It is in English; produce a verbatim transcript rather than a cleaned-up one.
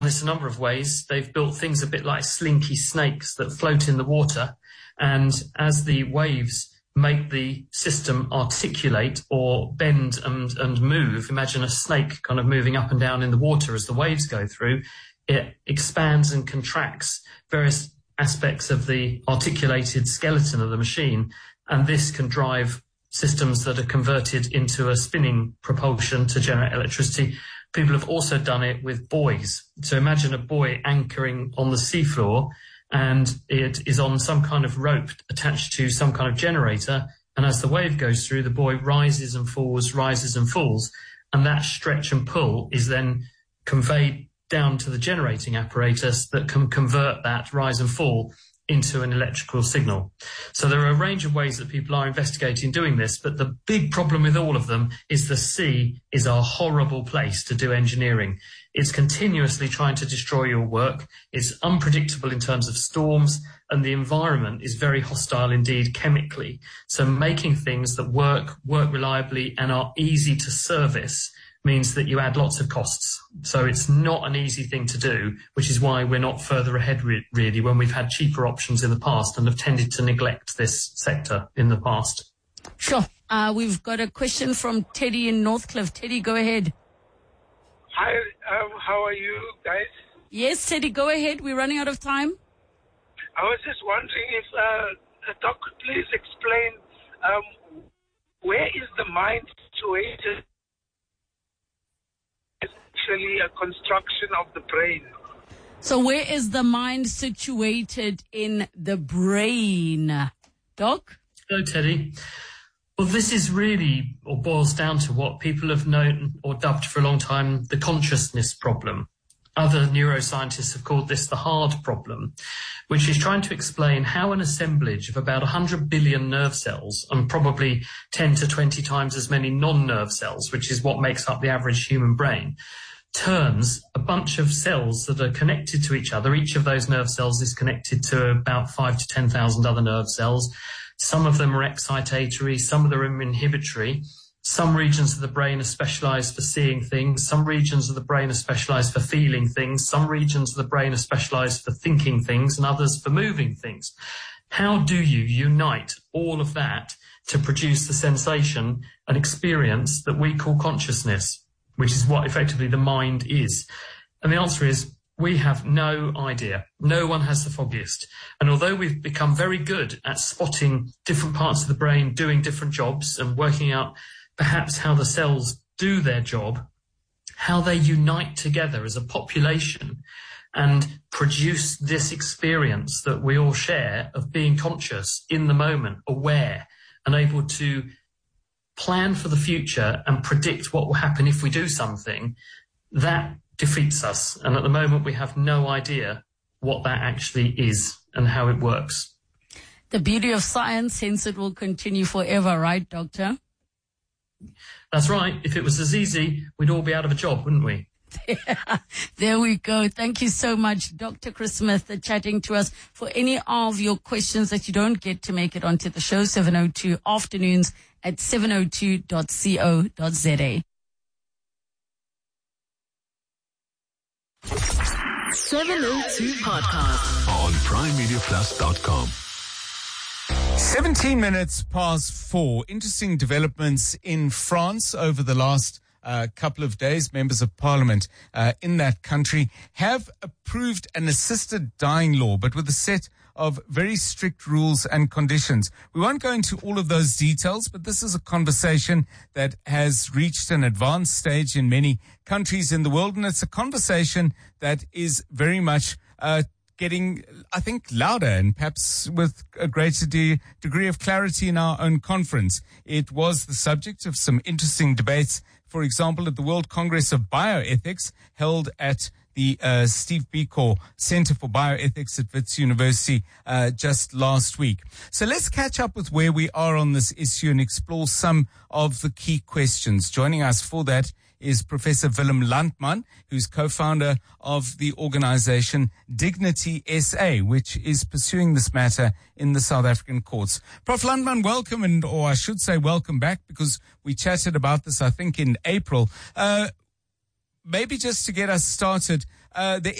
this a number of ways. They've built things a bit like slinky snakes that float in the water, and as the waves make the system articulate or bend and, and move, imagine a snake kind of moving up and down in the water as the waves go through, it expands and contracts various aspects of the articulated skeleton of the machine, and this can drive systems that are converted into a spinning propulsion to generate electricity. People have also done it with buoys. So imagine a buoy anchoring on the seafloor, and it is on some kind of rope attached to some kind of generator. And as the wave goes through, the buoy rises and falls, rises and falls. And that stretch and pull is then conveyed down to the generating apparatus that can convert that rise and fall into an electrical signal. So there are a range of ways that people are investigating doing this, but the big problem with all of them is the sea is a horrible place to do engineering. It's continuously trying to destroy your work. It's unpredictable in terms of storms, and the environment is very hostile indeed chemically. So making things that work, work reliably and are easy to service means that you add lots of costs. So it's not an easy thing to do, which is why we're not further ahead re- really when we've had cheaper options in the past and have tended to neglect this sector in the past. Sure. Uh, we've got a question from Teddy in Northcliffe. Teddy, go ahead. Hi, um, how are you guys? Yes, Teddy, go ahead. We're running out of time. I was just wondering if uh, Doc could please explain um, where is the mind situated? Actually a construction of the brain. So where is the mind situated in the brain? Doc? Hello, Teddy. Well, this is really, or boils down to what people have known or dubbed for a long time the consciousness problem. Other neuroscientists have called this the hard problem, which is trying to explain how an assemblage of about one hundred billion nerve cells and probably ten to twenty times as many non-nerve cells, which is what makes up the average human brain, turns a bunch of cells that are connected to each other. Each of those nerve cells is connected to about five to ten thousand other nerve cells. Some of them are excitatory, some of them are inhibitory. Some regions of the brain are specialized for seeing things. Some regions of the brain are specialized for feeling things. Some regions of the brain are specialized for thinking things, and others for moving things. How do you unite all of that to produce the sensation and experience that we call consciousness, which is what effectively the mind is? And the answer is, we have no idea. No one has the foggiest. And although we've become very good at spotting different parts of the brain doing different jobs and working out perhaps how the cells do their job, how they unite together as a population and produce this experience that we all share of being conscious in the moment, aware, and able to plan for the future and predict what will happen if we do something, that defeats us. And at the moment, we have no idea what that actually is and how it works. The beauty of science, hence it will continue forever, right, Doctor? That's right. If it was as easy, we'd all be out of a job, wouldn't we? Yeah, there we go. Thank you so much, Doctor Chris Smith, uh, chatting to us. For any of your questions that you don't get to make it onto the show, seven oh two afternoons at seven oh two dot co dot za. seven oh two podcast on prime media plus dot com. seventeen minutes past four. Interesting developments in France over the last uh, couple of days. Members of Parliament uh, in that country have approved an assisted dying law, but with a set of very strict rules and conditions. We won't go into all of those details, but this is a conversation that has reached an advanced stage in many countries in the world, and it's a conversation that is very much uh getting, I think, louder and perhaps with a greater de- degree of clarity in our own conference. It was the subject of some interesting debates, for example, at the World Congress of Bioethics held at the uh, Steve Biko Center for Bioethics at Wits University uh, just last week. So let's catch up with where we are on this issue and explore some of the key questions. Joining us for that is Professor Willem Landman, who's co-founder of the organization Dignity S A, which is pursuing this matter in the South African courts. Professor Landman, welcome, and or I should say welcome back, because we chatted about this, I think, in April. Uh, maybe just to get us started, uh, there